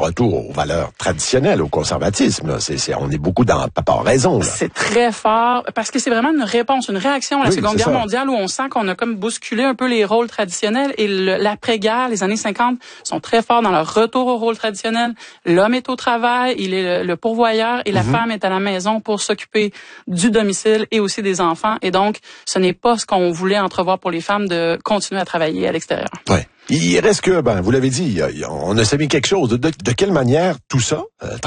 retour aux valeurs traditionnelles, au conservatisme. Là. On est beaucoup dans papa a raison. Là. C'est très fort, parce que c'est vraiment une réponse, une réaction à la Seconde Guerre mondiale où on sent qu'on a comme bousculé un peu les rôles traditionnels et l'après-guerre, les années 50, sont très forts dans leur retour au rôle traditionnel. L'homme est au travail, il est le pourvoyeur et la femme est à la maison pour s'occuper du domicile et aussi des enfants. Et donc, ce n'est pas ce qu'on voulait entrevoir pour les femmes de continuer à travailler à l'extérieur. Ouais. Il reste que, vous l'avez dit, on a semé quelque chose. De quelle manière tout ça,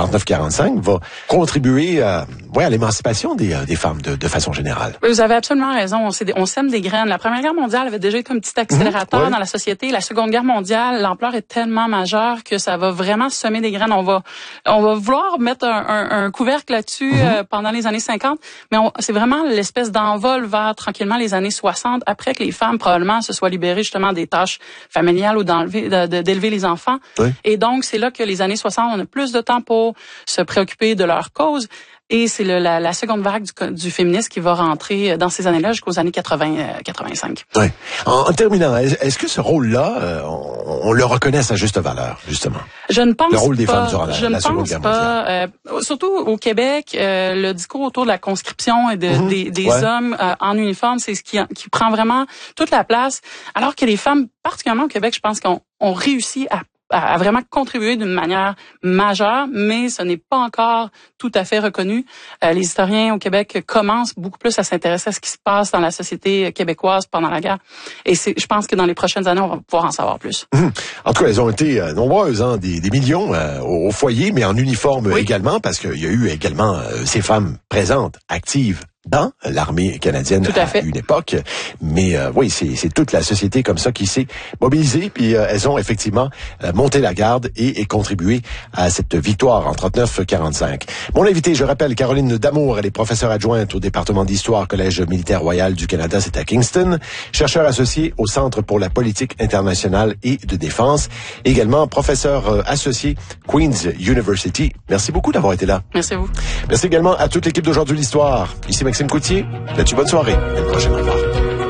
39-45, va contribuer à l'émancipation des femmes de façon générale? Vous avez absolument raison. On sème des graines. La Première Guerre mondiale avait déjà été un petit accélérateur dans la société. La Seconde Guerre mondiale, l'ampleur est tellement majeure que ça va vraiment semer des graines. On va vouloir mettre un couvercle là-dessus pendant les années 50, mais c'est vraiment l'espèce d'envol vers tranquillement les années 60, après que les femmes probablement se soient libérées justement des tâches familiales ou d'élever les enfants. Oui. Et donc, c'est là que les années 60, on a plus de temps pour se préoccuper de leur cause. Et c'est la seconde vague du féminisme qui va rentrer dans ces années-là jusqu'aux années 80-85. Oui. En terminant, est-ce que ce rôle-là, on le reconnaît à sa juste valeur, justement? Je ne pense pas. Le rôle des femmes durant la Seconde Guerre mondiale. Surtout au Québec, le discours autour de la conscription et des hommes en uniforme, c'est ce qui prend vraiment toute la place. Alors que les femmes, particulièrement au Québec, je pense qu'on réussit à vraiment contribuer d'une manière majeure, mais ce n'est pas encore tout à fait reconnu. Les historiens au Québec commencent beaucoup plus à s'intéresser à ce qui se passe dans la société québécoise pendant la guerre. Et je pense que dans les prochaines années, on va pouvoir en savoir plus. En tout cas, elles ont été nombreuses, des millions au foyer, mais en uniforme également, parce qu'il y a eu également ces femmes présentes, actives, dans l'armée canadienne à une époque. Mais oui, c'est toute la société comme ça qui s'est mobilisée, puis elles ont effectivement monté la garde et contribué à cette victoire en 39-45. Mon invité, je rappelle, Caroline Damour, elle est professeure adjointe au département d'histoire Collège militaire royal du Canada, c'est à Kingston, chercheur associé au Centre pour la politique internationale et de défense, également professeur associé Queen's University. Merci beaucoup d'avoir été là. Merci à vous. Merci également à toute l'équipe d'Aujourd'hui l'Histoire. Ici Maxime Coutier, là-dessus, bonne soirée. À la prochaine, au revoir.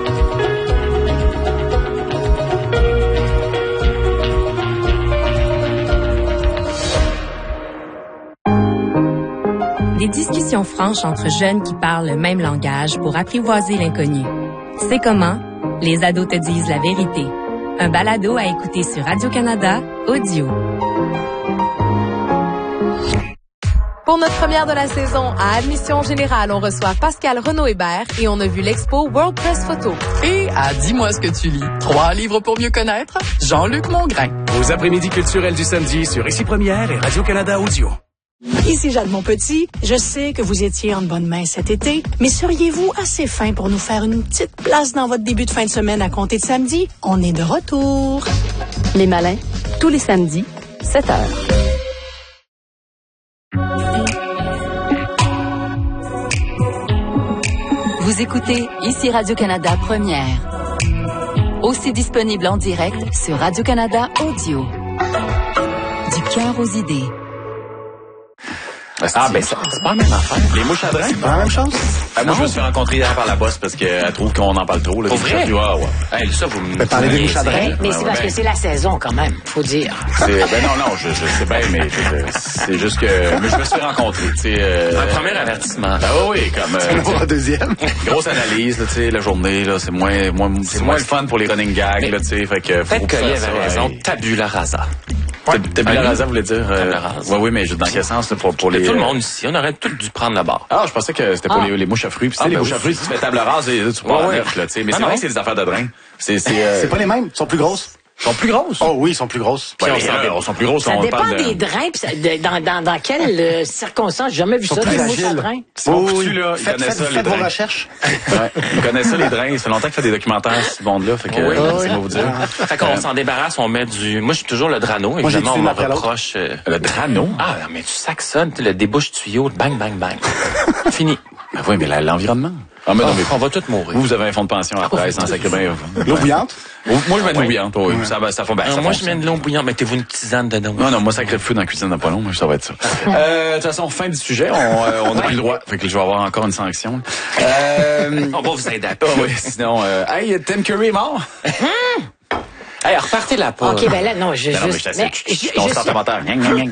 Des discussions franches entre jeunes qui parlent le même langage pour apprivoiser l'inconnu. C'est comment les ados te disent la vérité. Un balado à écouter sur Radio-Canada Audio. Pour notre première de la saison, à Admission Générale, on reçoit Pascal Renaud-Hébert et on a vu l'expo World Press Photo. Et à Dis-moi ce que tu lis, 3 livres pour mieux connaître, Jean-Luc Mongrain. Aux après-midi culturels du samedi sur Ici Première et Radio-Canada Audio. Ici Jade Monpetit. Je sais que vous étiez en bonne main cet été, mais seriez-vous assez fin pour nous faire une petite place dans votre début de fin de semaine à compter de samedi? On est de retour. Les Malins, tous les samedis, 7h. Vous écoutez Ici Radio-Canada Première. Aussi disponible en direct sur Radio-Canada Audio. Du cœur aux idées. C'est pas la même affaire. Les mouches à drain? C'est pas la même chose? Moi, je me suis rencontré hier par la boss parce qu'elle trouve qu'on en parle trop. Là, pour vrai? Hey, ça, vous me parlez des mouches à drain? Mais c'est parce que c'est la saison, quand même, faut dire. Non, je sais bien, mais c'est juste que je me suis rencontré. Un premier avertissement. Oui, comme... c'est le deuxième. Grosse analyse, la journée, là, c'est moins le fun pour les running gags, là, tu sais. Fait que faut que avait raison. Tabula rasa. Tabula rasa voulait dire... Oui, mais dans quel sens, pour les... Tout le monde ici, on aurait tous dû prendre la barre. Je pensais que c'était pour les mouches à fruits. Puis les mouches à fruits, si tu fais table rase, tu prends neuf, là, tu sais. Mais c'est vrai que c'est des affaires de drain. C'est pas les mêmes, ils sont plus grosses. Ils sont plus grosses? Oh oui, ils sont plus grosses. Ils sont plus grosses. Ça dépend des drains, pis dans quelles circonstances. J'ai jamais vu ça, des mouches à drain. Faites vos recherches. Ils connaissent ça, les drains. Ça fait longtemps qu'il fait des documentaires, ce monde-là. Fait que, c'est pas vous dire. Fait qu'on s'en débarrasse, on met du... Moi, je suis toujours le Drano. Évidemment, on me reproche... Le Drano? Mais tu saxonnes, le débouche tuyau, bang, bang, bang. Fini. Oui, mais l'environnement. Mais on va tous mourir. Vous avez un fonds de pension après, sans sacré bain. L'eau bouillante? Moi, je mets de l'eau bouillante, oui. Ça fait bien. Moi, je mets de l'eau bouillante. Mettez-vous une tisane dedans. Non, moi, sacré feu dans la cuisine dans pas long, ça va être ça. De toute façon, fin du sujet, on n'a plus le droit. Fait que je vais avoir encore une sanction. On va vous aider à oui, sinon, hey, Tim Curry est mort? Hey, repartez la pas. OK, ben là, non, je juste... Je suis constamment